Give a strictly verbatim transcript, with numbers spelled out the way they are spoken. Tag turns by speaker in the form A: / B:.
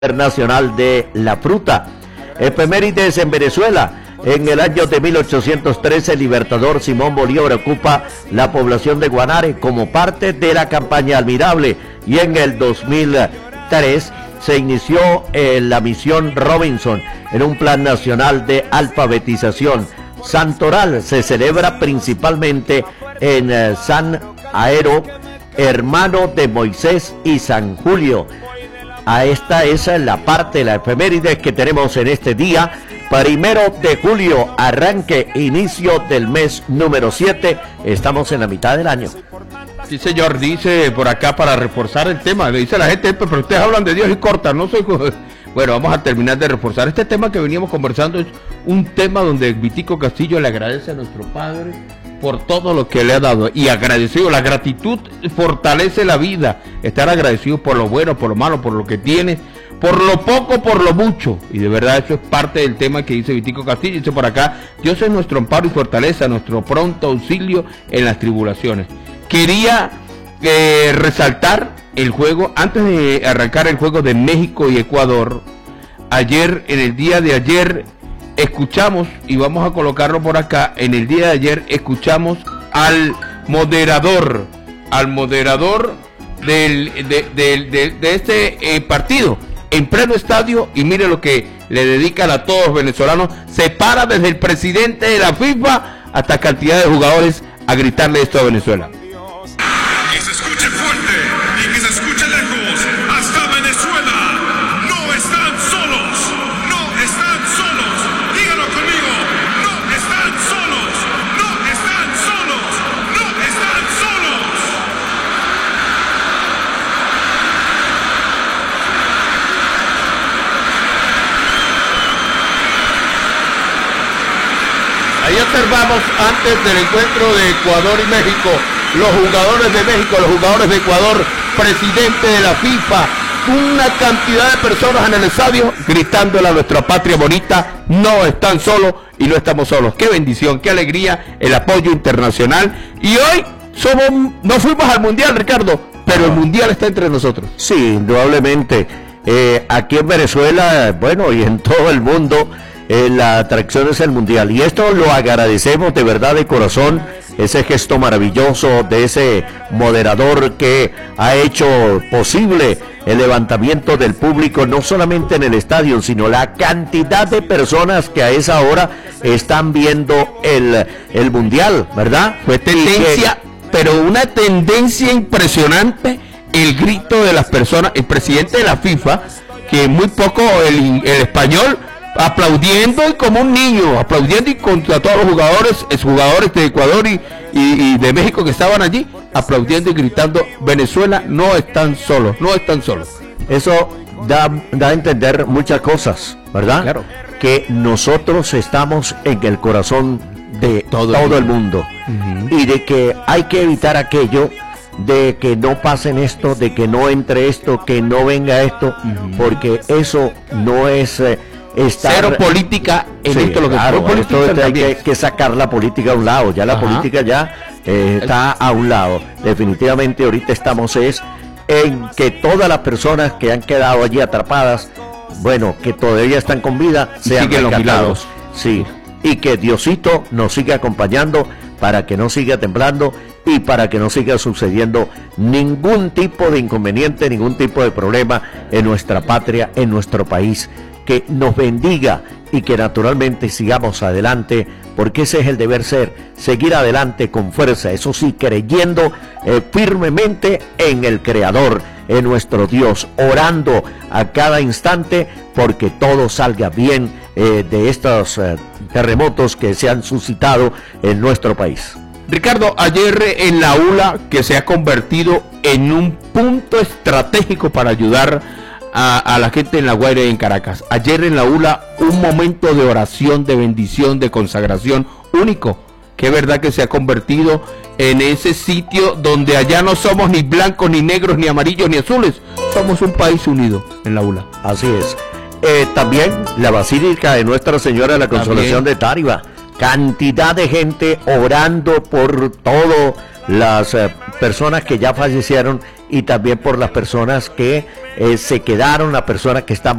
A: Internacional de la Fruta. Efemérides en Venezuela. En el año de mil ochocientos trece, el libertador Simón Bolívar ocupa la población de Guanare como parte de la campaña Admirable. Y en el dos mil tres se inició eh, la misión Robinson en un plan nacional de alfabetización. Santoral se celebra principalmente en eh, San Aero, hermano de Moisés, y San Julio. A esta es la parte de la efemérides que tenemos en este día, primero de julio, arranque, inicio del mes número siete, estamos en la mitad del año.
B: Sí, señor, dice por acá para reforzar el tema, le dice la gente, pero ustedes hablan de Dios y cortan, no soy... Bueno, vamos a terminar de reforzar este tema que veníamos conversando, es un tema donde Vitico Castillo le agradece a nuestro Padre por todo lo que le ha dado, y agradecido, la gratitud fortalece la vida, estar agradecido por lo bueno, por lo malo, por lo que tiene, por lo poco, por lo mucho, y de verdad eso es parte del tema que dice Vitico Castillo. Dice por acá: Dios es nuestro amparo y fortaleza, nuestro pronto auxilio en las tribulaciones. Quería eh, resaltar el juego, antes de arrancar el juego de México y Ecuador, ayer, en el día de ayer, escuchamos, y vamos a colocarlo por acá, en el día de ayer escuchamos al moderador, al moderador del, de, de, de, de este eh, partido, en pleno estadio, y mire lo que le dedican a todos los venezolanos, se para desde el presidente de la FIFA hasta cantidad de jugadores a gritarle esto a Venezuela.
C: Que se escuche fuerte y que se escuche lejos, hasta Venezuela, no están solos, no están solos, dígalo conmigo, no están solos, no están solos, no están solos.
B: Ahí observamos, antes del encuentro de Ecuador y México, los jugadores de México, los jugadores de Ecuador, presidente de la FIFA, una cantidad de personas en el estadio gritándole a nuestra patria bonita: no están solos y no estamos solos. Qué bendición, qué alegría, el apoyo internacional. Y hoy somos, no fuimos al mundial, Ricardo, pero el mundial está entre nosotros.
A: Sí, indudablemente. Eh, aquí en Venezuela, bueno, y en todo el mundo, eh, la atracción es el mundial. Y esto lo agradecemos de verdad, de corazón, ese gesto maravilloso de ese moderador que ha hecho posible el levantamiento del público, no solamente en el estadio, sino la cantidad de personas que a esa hora están viendo el, el mundial, ¿verdad?
B: Fue tendencia, que... pero una tendencia impresionante, el grito de las personas, el presidente de la FIFA, que muy poco el, el español, aplaudiendo y como un niño, aplaudiendo y contra todos los jugadores, exjugadores de Ecuador y, y, y de México que estaban allí, aplaudiendo y gritando: Venezuela no están solos, no están solos.
A: Eso da, da a entender muchas cosas, ¿verdad?
B: Claro.
A: Que nosotros estamos en el corazón de todo, todo el mundo, uh-huh. Y de que hay que evitar aquello de que no pasen esto, de que no entre esto, que no venga esto, uh-huh. Porque eso no es... Eh, Estar...
B: Cero política en
A: sí,
B: esto, lo que
A: claro, política esto hay que, que sacar la política a un lado, ya la Ajá. política ya eh, está a un lado. Definitivamente ahorita estamos es en que todas las personas que han quedado allí atrapadas, bueno, que todavía están con vida, sean rescatados. Sí, y que Diosito nos siga acompañando para que no siga temblando y para que no siga sucediendo ningún tipo de inconveniente, ningún tipo de problema en nuestra patria, en nuestro país. Que nos bendiga y que naturalmente sigamos adelante, porque ese es el deber ser, seguir adelante con fuerza, eso sí, creyendo eh, firmemente en el Creador, en nuestro Dios, orando a cada instante porque todo salga bien eh, de estos eh, terremotos que se han suscitado en nuestro país.
B: Ricardo, ayer en la U L A, que se ha convertido en un punto estratégico para ayudar A, a la gente en La Guaira y en Caracas. Ayer en la U L A, un momento de oración, de bendición, de consagración único, que es verdad que se ha convertido en ese sitio donde allá no somos ni blancos, ni negros, ni amarillos, ni azules, somos un país unido en la U L A.
A: Así es. Eh, también la Basílica de Nuestra Señora de la Consolación también. De Táriba, cantidad de gente orando por todo las eh, personas que ya fallecieron y también por las personas que eh, se quedaron, las personas que estamos